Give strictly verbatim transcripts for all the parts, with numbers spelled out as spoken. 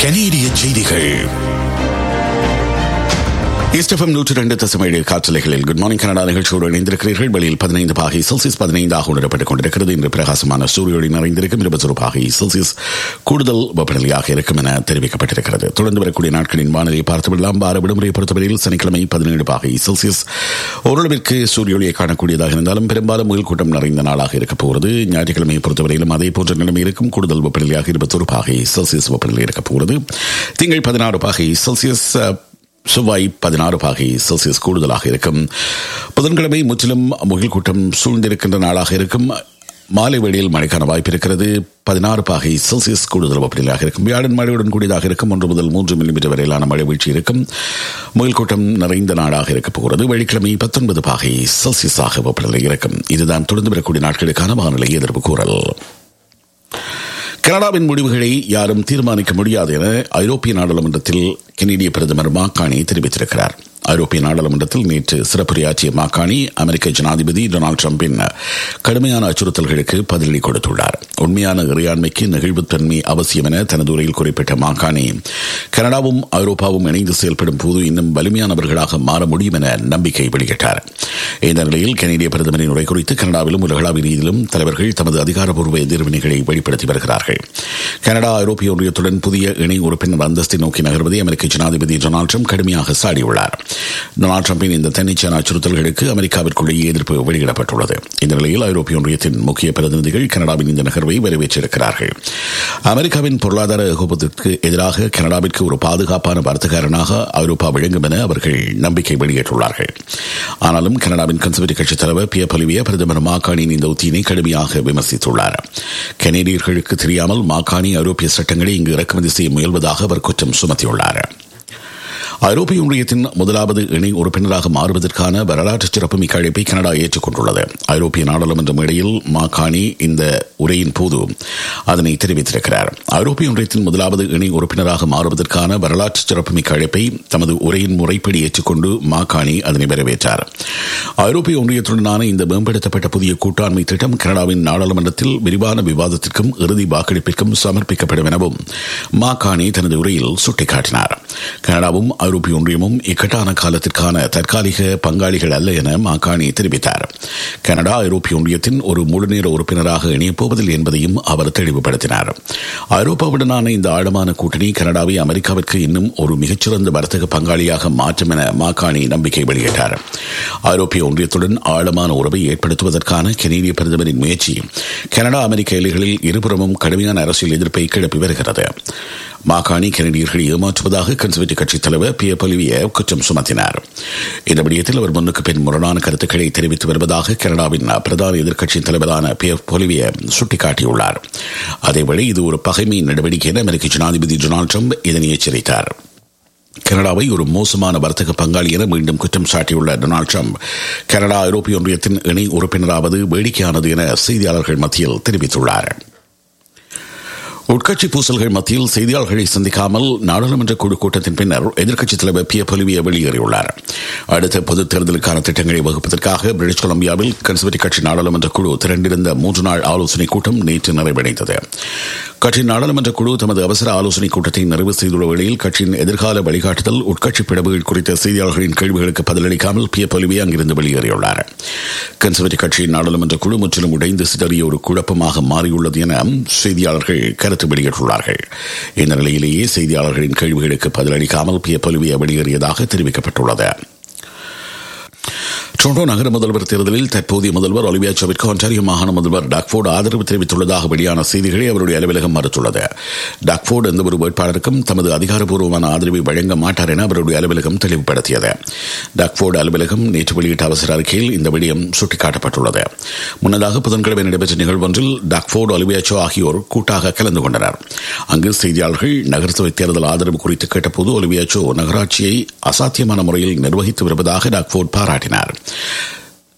கனேடிய செய்திகள். ஈஸ்ட் நூற்றி ரெண்டு தசமேழு காற்றலைகளில் குட் மார்னிங் கனடா நிகழ்ச்சியோடு இணைந்திருக்கிறீர்கள். வெளியில் பதினைந்து பாகை செல்சியஸ் பதினைந்தாக உணரப்பட்டுக் கொண்டிருக்கிறது. இன்று பிரகாசமான சூரியொளி நிறைந்திருக்கும். இருபத்தொரு பாகை செல்சியஸ் கூடுதல் வெப்பநிலையாக இருக்கும் என தெரிவிக்கப்பட்டிருக்கிறது. தொடர்ந்து வரக்கூடிய நாட்களின் வானிலையை பார்த்துவிடலாம். வார விடுமுறையை பொறுத்தவரையில் சனிக்கிழமை பதினேழு பாகை செல்சியஸ் ஓரளவிற்கு சூரியொளியை காணக்கூடியதாக இருந்தாலும் பெரும்பாலும் முயல் கூட்டம் நிறைந்த நாளாக இருக்கப் போகிறது. ஞாயிற்றுக்கிழமையை பொறுத்தவரையிலும் அதே போன்ற நிலைமை இருக்கும். கூடுதல் வெப்பநிலையாக இருபத்தொரு பாகை செல்சியஸ் வெப்பநிலை இருக்கப் போகிறது. திங்கள் பதினாறு பாகை செல்சியஸ், செவ்வாய் பதினாறு பாகை செல்சியஸ் கூடுதலாக இருக்கும். புதன்கிழமை முற்றிலும் முகில் கூட்டம் சூழ்ந்திருக்கின்ற நாளாக இருக்கும். மாலை வேளையில் மழைக்கான வாய்ப்பு இருக்கிறது. பதினாறு பாகை செல்சியஸ் கூடுதல் வெப்பநிலையாக இருக்கும். வியாழன் மழையுடன் கூடியதாக இருக்கும். ஒன்று முதல் மூன்று மில்லிமீட்டர் வரையிலான மழை வீழ்ச்சி இருக்கும். முகில் கூட்டம் நிறைந்த நாளாக இருக்கப் போகிறது. வெள்ளிக்கிழமை பத்தொன்பது பாகை செல்சியஸாக வெப்பநிலை இருக்கும். இதுதான் தொடர்ந்து வரக்கூடிய நாட்களுக்கான வானிலை எதிர்ப்பு கூறல். கனடாவின் முடிவுகளை யாரும் தீர்மானிக்க முடியாது என ஐரோப்பிய நாடாளுமன்றத்தில் கனேடிய பிரதமர் மாக்கானி தெரிவித்திருக்கிறார். ஐரோப்பிய நாடாளுமன்றத்தில் நேற்று சிறப்புரையாற்றிய மாக்கானி அமெரிக்க ஜனாதிபதி டொனால்டு டிரம்பின் கடுமையான அச்சுறுத்தல்களுக்கு பதிலடி கொடுத்துள்ளார். உண்மையான இறையாண்மைக்கு நெகிழ்வுத்தன்மை அவசியம் என தனது உரையில் குறிப்பிட்ட மாக்கானி, கனடாவும் ஐரோப்பாவும் இணைந்து செயல்படும் போது இன்னும் வலிமையானவர்களாக மாற முடியும் என நம்பிக்கை வெளியிட்டார். இந்த நிலையில் கனேடிய பிரதமரின் உரை குறித்து கனடாவிலும் உலகளாவிய ரீதியிலும் தலைவர்கள் தமது அதிகாரப்பூர்வ எதிர்வினைகளை வெளிப்படுத்தி வருகிறார்கள். கனடா ஐரோப்பிய ஒன்றியத்துடன் புதிய இணை உறுப்பினர் அந்தஸ்தை நோக்கி நகர்வதை அமெரிக்க ஜனாதிபதி டொனால்டு டிரம்ப் கடுமையாக சாடியுள்ளார். டொனால்டு டிரம்பின் இந்த தன்னிச்சையான அச்சுறுத்தல்களுக்கு அமெரிக்காவிற்குள்ளேயே எதிர்ப்பு வெளியிடப்பட்டுள்ளது. இந்த நிலையில் ஐரோப்பிய ஒன்றியத்தின் முக்கிய பிரதிநிதிகள் கனடாவின் இந்த நகர்வை வரவேற்றிருக்கிறார்கள். அமெரிக்காவின் பொருளாதார ஏகோபத்திற்கு எதிராக கனடாவிற்கு ஒரு பாதுகாப்பான வர்த்தகரனாக ஐரோப்பா விளங்கும் என அவர்கள் நம்பிக்கை வெளியிட்டுள்ளார்கள். ஆனாலும் கனடாவின் கன்சர்வேட்டிவ் கட்சித் தலைவர் பியர் பொலிவியே பிரதமர் மாக்கானியின் இந்த உத்தியினை கடுமையாக விமர்சித்துள்ளார். கனேடியர்களுக்கு தெரியாமல் மாக்கானி ஐரோப்பிய சட்டங்களை இங்கு இறக்குமதி செய்ய முயல்வதாக அவர் குற்றம் சுமத்தியுள்ளார். ஐரோப்பிய ஒன்றியத்தின் முதலாவது இணை உறுப்பினராக மாறுவதற்கான வரலாற்று சிறப்புமிக்க அழைப்பை கனடா ஏற்றுக்கொண்டுள்ளது. ஐரோப்பிய நாடாளுமன்ற மேடையில் மாக்கானி இந்த உரையின் போது அதனை தெரிவித்திருக்கிறார். ஐரோப்பிய ஒன்றியத்தின் முதலாவது இணை உறுப்பினராக மாறுவதற்கான வரலாற்று சிறப்புமிக்க அழைப்பை தமது உரையின் முறைப்படி ஏற்றுக்கொண்டு மாக்கானி அதனை வரவேற்றார். ஐரோப்பிய ஒன்றியத்துடனான இந்த மேம்படுத்தப்பட்ட புதிய கூட்டாண்மை திட்டம் கனடாவின் நாடாளுமன்றத்தில் விரிவான விவாதத்திற்கும் இறுதி வாக்கெடுப்பிற்கும் சமர்ப்பிக்கப்படும் எனவும் மாக்கானி தனது உரையில் சுட்டிக்காட்டினார். கனடாவும் ஐரோப்பிய ஒன்றியமும் இக்கட்டான காலத்திற்கான தற்காலிக பங்காளிகள் அல்ல என மாக்கானி தெரிவித்தார். கனடா ஐரோப்பிய ஒன்றியத்தின் ஒரு முழுநேர உறுப்பினராக இணையப் போவதில்லை என்பதையும் அவர் தெளிவுபடுத்தினார். ஐரோப்பாவுடனான இந்த ஆழமான கூட்டணி கனடாவை அமெரிக்காவிற்கு இன்னும் ஒரு மிகச்சிறந்த வர்த்தக பங்காளியாக மாற்றும் என மாக்கானி நம்பிக்கை வெளியிட்டார். ஐரோப்பிய ஒன்றியத்துடன் ஆழமான உறவை ஏற்படுத்துவதற்கான கனேடிய பிரதமரின் முயற்சி கனடா அமெரிக்க எல்லைகளில் இருபுறமும் கடுமையான அரசியல் எதிர்ப்பை கிளப்பி வருகிறது. மாக்கானி கனடியர்களை ஏமாற்றுவதாக கன்சர்வேட்டிவ் கட்சித் தலைவர் பியர் பொலிவியே குற்றம் சுமத்தினார். இந்த விடயத்தில் அவர் முன்னுக்கு பின் முரணான கருத்துக்களை தெரிவித்து வருவதாக கனடாவின் பிரதான எதிர்க்கட்சியின் தலைவரான பியர் பொலிவியே சுட்டிக்காட்டியுள்ளார். அதேவேளை இது ஒரு பகைமை நடவடிக்கை என அமெரிக்க ஜனாதிபதி டொனால்டு டிரம்ப் இதனை எச்சரித்தார். கனடாவை ஒரு மோசமான வர்த்தக பங்காளி என மீண்டும் குற்றம் சாட்டியுள்ள டொனால்டு டிரம்ப் கனடா ஐரோப்பிய ஒன்றியத்தின் இணை உறுப்பினராவது வேடிக்கையானது என செய்தியாளர்கள் மத்தியில் தெரிவித்துள்ளார். உட்கட்சி பூசல்கள் மத்தியில் செய்தியாளர்களை சந்திக்காமல் நாடாளுமன்ற குழு கூட்டத்தின் பின்னர் எதிர்க்கட்சித் தலைவர் பியர் பொலிவியே வெளியேறியுள்ளார். அடுத்த பொதுத் தேர்தலுக்கான திட்டங்களை வகுப்பதற்காக பிரிட்டிஷ் கொலம்பியாவில் கன்சர்வேட்டிவ் கட்சி நாடாளுமன்ற குழு திரண்டிருந்த மூன்று நாள் ஆலோசனை கூட்டம் நேற்று நிறைவடைந்தது. கட்சியின் நாடாளுமன்ற குழு தமது அவசர ஆலோசனை கூட்டத்தை நிறைவு செய்துள்ள வேளையில் கட்சியின் எதிர்கால வழிகாட்டுதல் உட்கட்சி பிளவுகள் குறித்த செய்தியாளர்களின் கேள்விகளுக்கு பதிலளிக்காமல் பியர் பொலிவியே அங்கிருந்து வெளியேறியுள்ளார். கன்சர்வேட்டிவ் கட்சியின் நாடாளுமன்ற குழு முற்றிலும் உடைந்து சிதறிய ஒரு குழப்பமாக மாறியுள்ளது என செய்தியாளர்கள் கருத்து வெளியிட்டுள்ளார்கள். இந்த நிலையிலேயே செய்தியாளர்களின் கேள்விகளுக்கு பதிலளிக்காமல் பியர் பொலிவியே வெளியேறியதாக தெரிவிக்கப்பட்டுள்ளது. டொரண்டோ நகர முதல்வர் தேர்தலில் தற்போதைய முதல்வர் ஒலிவியா சோவிற்கு ஒன்டாரியோ மாகாண முதல்வர் டாக்ஃபோர்டு ஆதரவு தெரிவித்துள்ளதாக வெளியான செய்திகளை அவருடைய அலுவலகம் மறுத்துள்ளது. டாக்ஃபோர்டு எந்த ஒரு வேட்பாளருக்கும் தமது அதிகாரப்பூர்வமான ஆதரவை வழங்க மாட்டார் என அவருடைய அலுவலகம் தெளிவுபடுத்தியது. டாக்ஃபோர்டு அலுவலகம் நேற்று வெளியிட்ட அவசர அறிக்கையில் இந்த விடயம் சுட்டிக்காட்டப்பட்டுள்ளது. முன்னதாக புதன்கிழமை நடைபெற்ற நிகழ்வொன்றில் டாக்ஃபோர்டு ஒலிவியா சோ ஆகியோர் கூட்டாக கலந்து கொண்டனர். அங்கு செய்தியாளர்கள் நகரசபை தேர்தல் ஆதரவு குறித்து கேட்டபோது ஒலிவியா சோ நகராட்சியை அசாத்தியமான முறையில் நிர்வகித்து வருவதாக டாக்ஃபோர்டு பாராட்டினார்.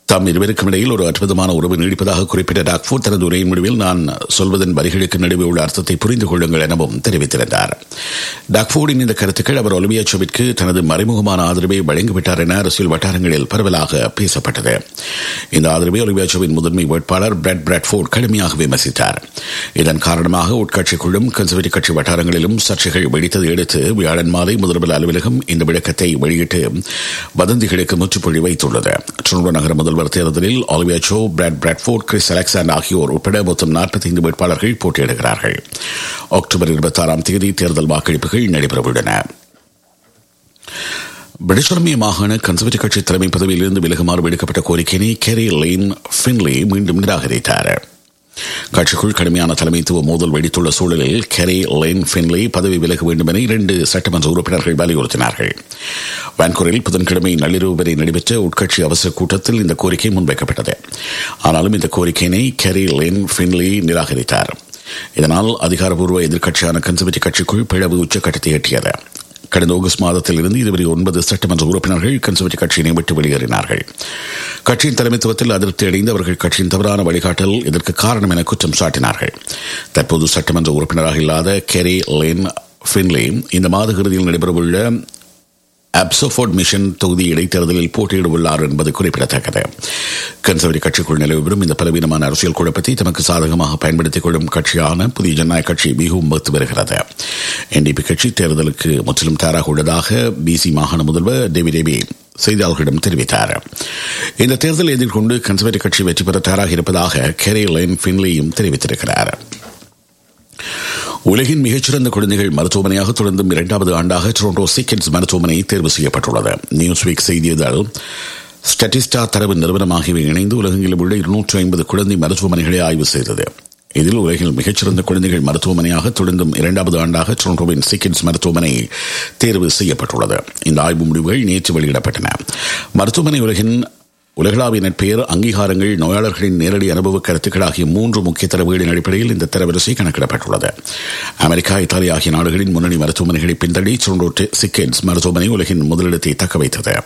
தாம் இருவருக்கும் இடையில் ஒரு அற்புதமான உறவு நீடிப்பதாக குறிப்பிட்ட டாக்ஃபோர்ட் தனது உரையின் முடிவில் நான் சொல்வதன் வரிகளுக்கு நடுவே உள்ள அர்த்தத்தை புரிந்து கொள்ளுங்கள் எனவும் தெரிவித்திருந்தார். டாக்ஃபோர்டின் இந்த கருத்துக்கள் அவர் ஒலிவியா சோவிற்கு தனது மறைமுகமான ஆதரவை வழங்கிவிட்டார் என அரசியல் வட்டாரங்களில் பரவலாக பேசப்பட்டது. இந்த ஆதரவை ஒலிவியா சோவின் முதன்மை வேட்பாளர் பிரெட் பிரெட்ஃபோர்ட் கடுமையாக விமர்சித்தார். இதன் காரணமாக உட்கட்சிக்குள்ளும் கன்சர்வேட்டிவ் கட்சி வட்டாரங்களிலும் சர்ச்சைகள் வெடித்ததை அடுத்து வியாழன் மாலை முதல்வர் அலுவலகம் இந்த விளக்கத்தை வெளியிட்டு வதந்திகளுக்கு முற்றுப்புள்ளி வைத்துள்ளது. டொரண்டோ நகர முதல்வர் தேர்தலில் Olivia so, bread Bradford, Chris Alexander ஆகியோர் உட்பட மொத்தம் நாற்பத்தி ஐந்து வேட்பாளர்கள் போட்டியிடுகிறார்கள். அக்டோபர் இருபத்தி ஆறாம் தேதி தேர்தல் வாக்கெடுப்புகள் நடைபெறவுள்ளன. பிரிட்டிஷ் கொலம்பியா மாகாண கன்சர்வேட்டிவ் கட்சி தலைமை பதவியிலிருந்து விலகுமாறு விடுக்கப்பட்ட கோரிக்கையை கேரி லேன் ஃபின்லி மீண்டும் நிராகரித்தார். கட்சிக்குள் கடுமையான தலைமைத்துவ மோதல் வெடித்துள்ள சூழலில் கேரி லேன் ஃபின்லி பதவி விலக வேண்டும் என இரண்டு சட்டமன்ற உறுப்பினர்கள் வலியுறுத்தினார்கள். வான்கூரில் புதன்கிழமை நள்ளிரவு வரை நடைபெற்ற உட்கட்சி அவசர கூட்டத்தில் இந்த கோரிக்கை முன்வைக்கப்பட்டது. ஆனாலும் இந்த கோரிக்கையினை கேரி லேன் ஃபின்லி நிராகரித்தார். இதனால் அதிகாரப்பூர்வ எதிர்க்கட்சியான கன்சர்வேட்டிவ் கட்சிக்குள் பிளவு உச்சக்கட்டத்தை எட்டியது. கடந்த ஆகஸ்ட் மாதத்தில் இருந்து இதுவரை ஒன்பது சட்டமன்ற உறுப்பினர்கள் கன்சர்வேட்டிவ் கட்சியினை விட்டு வெளியேறினார்கள். கட்சியின் தலைமைத்துவத்தில் அதிருப்தி அடைந்து அவர்கள் கட்சியின் தவறான வழிகாட்டல் இதற்கு காரணம் என குற்றம் சாட்டினார்கள். தற்போது சட்டமன்ற உறுப்பினராக இல்லாத கேரி லேன் ஃபின்லி இந்த மாத இறுதியில் நடைபெறவுள்ள அப்சோஃபோர்ட் மிஷன் தொகுதி இடைத்தேர்தலில் போட்டியிட உள்ளார் என்பது குறிப்பிடத்தக்கது. கன்சர்வேட்டிவ் கட்சிக்குள் நிலவிவரும் இந்த பலவீனமான அரசியல் குழப்பத்தை தமக்கு சாதகமாக பயன்படுத்திக் கொள்ளும் கட்சியான புதிய ஜனநாயக கட்சி மிகவும் மறுத்து வருகிறது. என்டிபி கட்சி தேர்தலுக்கு முற்றிலும் தயாராக உள்ளதாக பிசி மாகாண முதல்வர் டேவிட் ஏபி செய்தியாளர்களிடம் தெரிவித்தார். இந்த தேர்தலை எதிர்கொண்டு கன்சர்வேட்டிவ் கட்சி வெற்றி பெற தயாராக இருப்பதாக கேரி லேன் ஃபின்லியும் தெரிவித்திருக்கிறார். உலகின் மிகச்சிறந்த குழந்தைகள் மருத்துவமனையாக தொடர்ந்தும் இரண்டாவது ஆண்டாக டொரண்டோ சிக்கிட்ஸ் மருத்துவமனை தேர்வு செய்யப்பட்டுள்ளது. நியூஸ் வீக் செய்தியதால் ஸ்டாட்டிஸ்டா தரவு நிறுவனம் ஆகியவை இணைந்து உலகெங்கிலும் உள்ள இருநூற்றி ஐம்பது குழந்தை மருத்துவமனைகளை ஆய்வு செய்தது. இதில் உலகில் மிகச்சிறந்த குழந்தைகள் மருத்துவமனையாக தொடர்ந்தும் இரண்டாவது ஆண்டாக டொரண்டோவின் சிக்கிட்ஸ் மருத்துவமனை தேர்வு செய்யப்பட்டுள்ளது. இந்த ஆய்வு முடிவுகள் நேற்று வெளியிடப்பட்டன. மருத்துவமனை உலகின் உலகளாவிய நட்பெயர், அங்கீகாரங்கள், நோயாளர்களின் நேரடி அனுபவ கருத்துக்கள் ஆகிய மூன்று முக்கிய தரவுகளின் அடிப்படையில் இந்த தரவரிசை கணக்கிடப்பட்டுள்ளது. அமெரிக்கா, இத்தாலி ஆகிய நாடுகளின் முன்னணி மருத்துவமனைகளை பின்தள்ளி டொரண்டோ சிக்கிட்ஸ் மருத்துவமனை உலகின் முதலிடத்தை தக்க வைத்தது.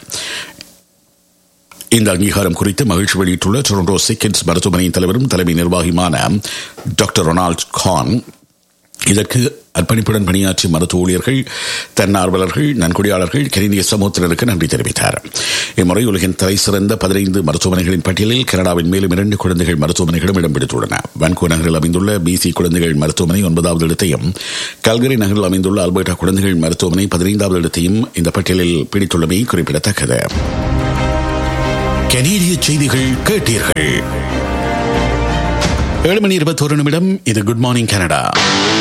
இந்த அங்கீகாரம் குறித்து மகிழ்ச்சி வெளியிட்டுள்ள டொரண்டோ சிக்கிட்ஸ் மருத்துவமனையின் தலைவரும் தலைமை நிர்வாகியுமான டாக்டர் ரொனால்ட் கான், இதற்கு அர்ப்பணிப்புடன் பணியாற்றிய மருத்துவ ஊழியர்கள், தன்னார்வலர்கள், நன்கொடையாளர்கள், கனேடிய சமூகத்தினருக்கு நன்றி தெரிவித்தார். இம்முறை உலகின் தலை சிறந்த பதினைந்து மருத்துவமனைகளின் பட்டியலில் கனடாவின் மேலும் இரண்டு குழந்தைகள் மருத்துவமனைகளும் இடம் பிடித்துள்ளன. வான்கூவர் நகரில் அமைந்துள்ள பிசி குழந்தைகள் மருத்துவமனை ஒன்பதாவது இடத்தையும், கல்கரி நகரில் அமைந்துள்ள அல்பர்டா குழந்தைகள் மருத்துவமனை பதினைந்தாவது இடத்தையும் இந்த பட்டியலில் பிடித்துள்ளமை குறிப்பிடத்தக்கது. கனேடிய செய்திகள் கேட்டீர்கள். ஏழு மணி இருபத்தோரு நிமிடம். இது குட் மார்னிங் கனடா.